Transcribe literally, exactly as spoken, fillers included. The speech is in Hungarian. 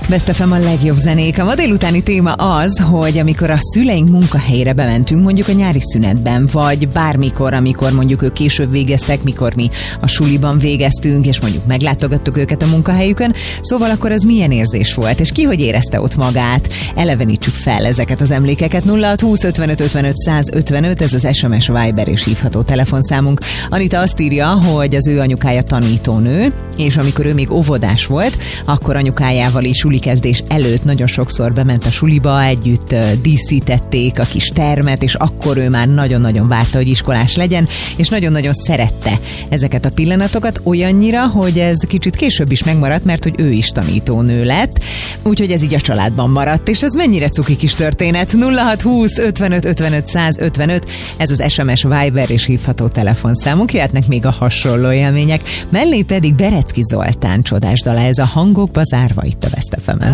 Best ef em a legjobb zenék. A ma délutáni téma az, hogy amikor a szüleink munkahelyére bementünk, mondjuk a nyári szünetben, vagy bármikor, amikor mondjuk ők később végeztek, mikor mi a suliban végeztünk, és mondjuk meglátogattuk őket a munkahelyükön, szóval akkor ez milyen érzés volt, és ki hogy érezte ott magát? Elevenítsük fel ezeket az emlékeket. nulla hat húsz ötvenöt ötvenöt száz ötvenöt, ez az es em es, Viber és hívható telefonszámunk. Anita azt írja, hogy az ő anyukája tanítónő, és amikor ő még óvodás volt, akkor anyukájával is sulikezdés előtt nagyon sokszor bement a suliba, együtt díszítették a kis termet, és akkor ő már nagyon-nagyon várta, hogy iskolás legyen, és nagyon-nagyon szerette ezeket a pillanatokat, olyannyira, hogy ez kicsit később is megmaradt, mert hogy ő is tanítónő lett, úgyhogy ez így a családban maradt, és ez mennyire cuki kis történet. nulla hat húsz ötvenöt ötvenöt száz ötvenöt, ez az es em es, Viber és hívható telefonszámunk, jöhetnek még a hasonló élmények, mellé pedig Berecki Zoltán csodás dala, ez a Hangokba zárva itt a Best ef emen.